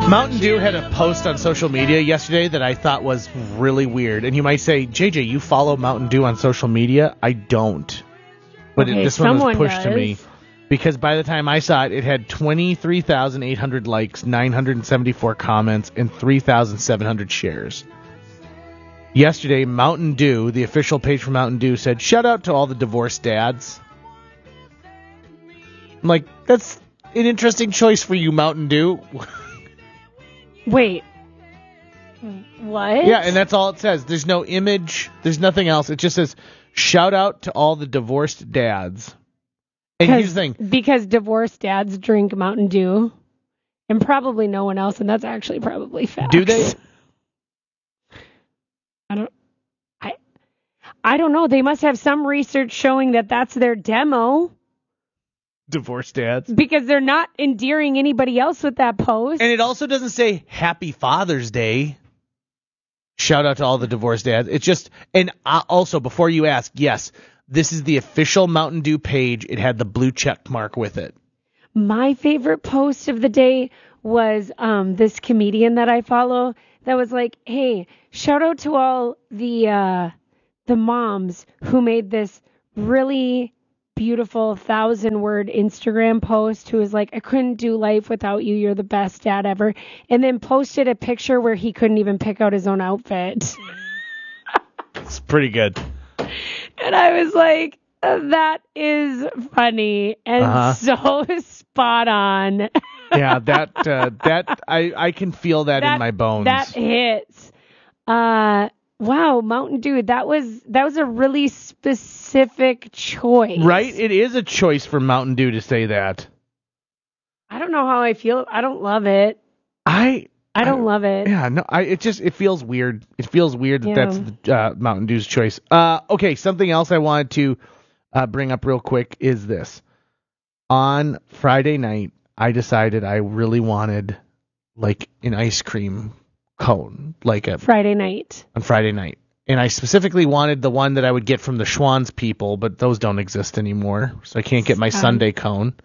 Mountain Dew had a post on social media yesterday that I thought was really weird. And you might say, JJ, you follow Mountain Dew on social media? I don't. But this one was pushed to me. Because by the time I saw it, it had 23,800 likes, 974 comments, and 3,700 shares. Yesterday, Mountain Dew, the official page for Mountain Dew, said, shout out to all the divorced dads. I'm like, that's an interesting choice for you, Mountain Dew. Wait. What? Yeah, and that's all it says. There's no image. There's nothing else. It just says, shout out to all the divorced dads. And here's the thing. Because divorced dads drink Mountain Dew. And probably no one else, and that's actually probably facts. Do they? I don't know. They must have some research showing that that's their demo. Divorced dads. Because they're not endearing anybody else with that post. And it also doesn't say Happy Father's Day. Shout out to all the divorced dads. It's just, and also before you ask, yes, this is the official Mountain Dew page. It had the blue check mark with it. My favorite post of the day was this comedian that I follow that was like, hey, shout out to all the moms who made this really beautiful 1,000-word Instagram post who was like, I couldn't do life without you. You're the best dad ever. And then posted a picture where he couldn't even pick out his own outfit. It's pretty good. And I was like, that is funny and so spot on. Yeah, that I can feel that in my bones. That hits. Wow, Mountain Dew, that was a really specific choice. Right? It is a choice for Mountain Dew to say that. I don't know how I feel. I don't love it. I don't love it. Yeah, no, it feels weird. It feels weird that that's Mountain Dew's choice. Okay, something else I wanted to bring up real quick is this. On Friday night, I decided I really wanted like an ice cream cone, like a Friday night. On Friday night. And I specifically wanted the one that I would get from the Schwann's people, but those don't exist anymore, so I can't get my Sunday cone.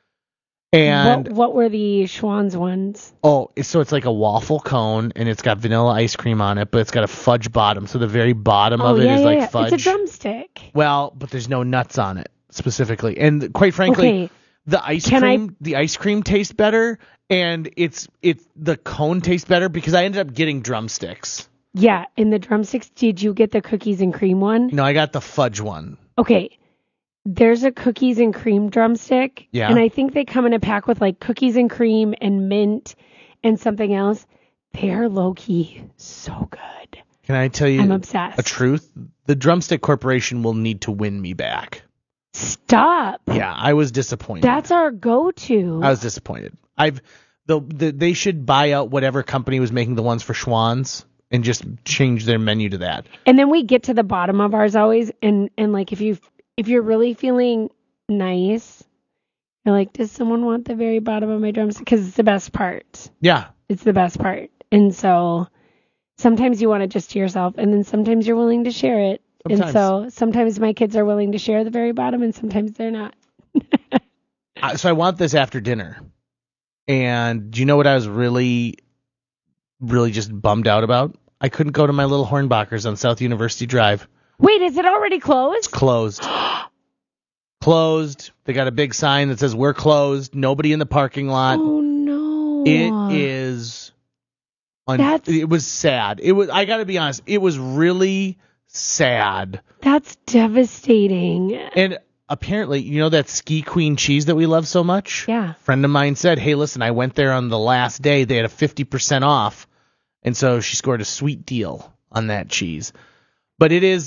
And what were the Schwann's ones? Oh, so it's like a waffle cone, and it's got vanilla ice cream on it, but it's got a fudge bottom, so the very bottom of it is like fudge. It's a drumstick. Well, but there's no nuts on it specifically, and quite frankly, the ice cream tastes better, and the cone tastes better because I ended up getting drumsticks. Yeah, in the drumsticks, did you get the cookies and cream one? No, I got the fudge one. Okay. There's a cookies and cream drumstick. Yeah. And I think they come in a pack with like cookies and cream and mint and something else. They are low-key so good. Can I tell you I'm obsessed. A truth? The Drumstick Corporation will need to win me back. Stop. Yeah, I was disappointed. That's our go-to. I was disappointed. They should buy out whatever company was making the ones for Schwann's and just change their menu to that. And then we get to the bottom of ours always, and like if you're really feeling nice, you're like, does someone want the very bottom of my drumstick? Because it's the best part. Yeah. It's the best part. And so sometimes you want it just to yourself, and then sometimes you're willing to share it. Sometimes. And so sometimes my kids are willing to share the very bottom, and sometimes they're not. So I want this after dinner. And do you know what I was really, really just bummed out about? I couldn't go to my little Hornbachers on South University Drive. Wait, is it already closed? It's closed. Closed. They got a big sign that says we're closed. Nobody in the parking lot. Oh no. It is. It was sad. I got to be honest. It was really sad. That's devastating. And apparently, you know that Ski Queen cheese that we love so much? Yeah. A friend of mine said, hey, listen, I went there on the last day. They had a 50% off. And so she scored a sweet deal on that cheese. But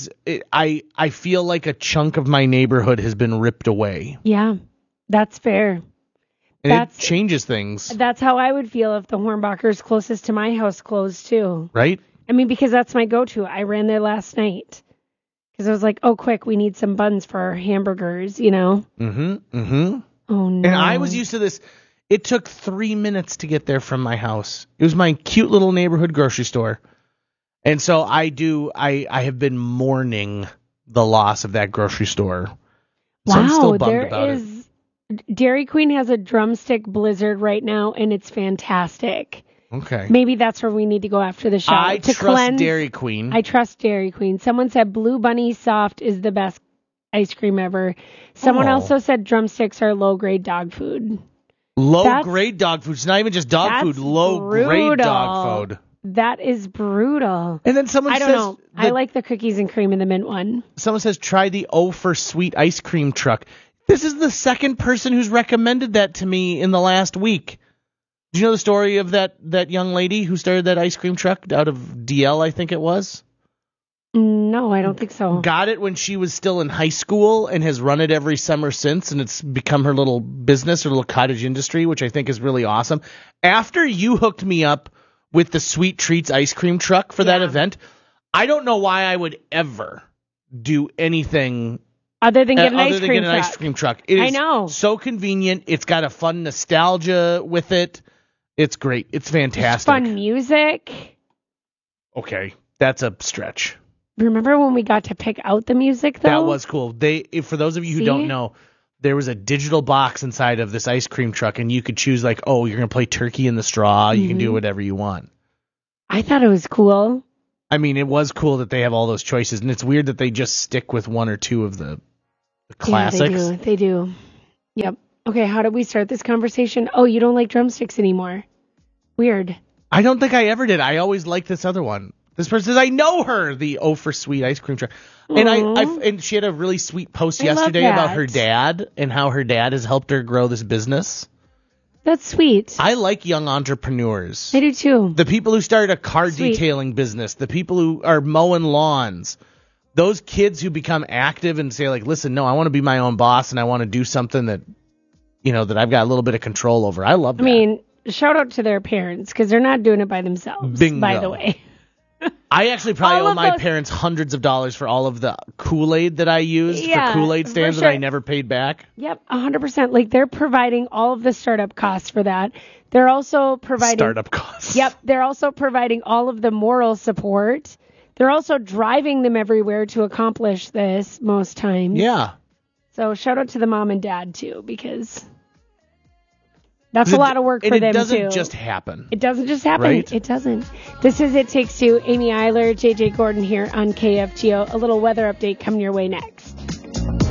I feel like a chunk of my neighborhood has been ripped away. Yeah, that's fair. And it changes things. That's how I would feel if the Hornbachers closest to my house closed too. Right? I mean, because that's my go-to. I ran there last night. Because I was like, oh, quick, we need some buns for our hamburgers, you know? Mm-hmm. Oh, no. And I was used to this. It took 3 minutes to get there from my house. It was my cute little neighborhood grocery store. And so I have been mourning the loss of that grocery store. So I'm still bummed about it. Dairy Queen has a drumstick blizzard right now, and it's fantastic. Okay. Maybe that's where we need to go after the show. I trust Dairy Queen. I trust Dairy Queen. Someone said Blue Bunny Soft is the best ice cream ever. Someone also said drumsticks are low-grade dog food. Low-grade dog food. It's not even just dog food. Low-grade dog food. That is brutal. And then someone says... I don't know. I like the cookies and cream in the mint one. Someone says, try the O for Sweet ice cream truck. This is the second person who's recommended that to me in the last week. Do you know the story of that young lady who started that ice cream truck out of DL, I think it was? No, I don't think so. Got it when she was still in high school and has run it every summer since, and it's become her little business, her little cottage industry, which I think is really awesome. After you hooked me up with the Sweet Treats ice cream truck for that event, I don't know why I would ever do anything other than get an ice cream truck. It is I know. So convenient. It's got a fun nostalgia with it. It's great. It's fantastic. Fun music. Okay, that's a stretch. Remember when we got to pick out the music, though? That was cool. For those of you who don't know, there was a digital box inside of this ice cream truck, and you could choose, like, you're going to play Turkey in the Straw. You can do whatever you want. I thought it was cool. I mean, it was cool that they have all those choices, and it's weird that they just stick with one or two of the classics. Yeah, they do. Yep. Okay, how did we start this conversation? Oh, you don't like drumsticks anymore. Weird. I don't think I ever did. I always liked this other one. This person says, I know her, the O for Sweet ice cream truck. And and she had a really sweet post yesterday about her dad and how her dad has helped her grow this business. That's sweet. I like young entrepreneurs. I do too. The people who started a car detailing business, the people who are mowing lawns, those kids who become active and say, like, listen, no, I want to be my own boss and I want to do something that, that I've got a little bit of control over. I love that. I mean, shout out to their parents because they're not doing it by themselves, by the way. I actually probably owe my parents hundreds of dollars for all of the Kool-Aid that I used for Kool-Aid stands that I never paid back. Yep, 100%. Like, they're providing all of the startup costs for that. They're also providing... Startup costs. Yep, they're also providing all of the moral support. They're also driving them everywhere to accomplish this most times. Yeah. So shout out to the mom and dad, too, because... That's a lot of work for them, too. And it doesn't just happen. It doesn't just happen. Right? It doesn't. This is It Takes Two. Amy Eiler, JJ Gordon here on KFGO. A little weather update coming your way next.